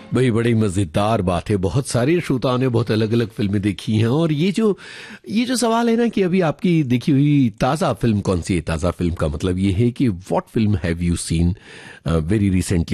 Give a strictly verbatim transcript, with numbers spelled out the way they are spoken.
भाई बड़ी मजेदार बात है। बहुत सारे श्रोताओं ने बहुत अलग अलग फिल्में देखी हैं, और ये जो ये जो सवाल है ना कि अभी आपकी देखी हुई ताज़ा फिल्म कौन सी है, ताज़ा फिल्म का मतलब ये है कि what film have you seen very recently.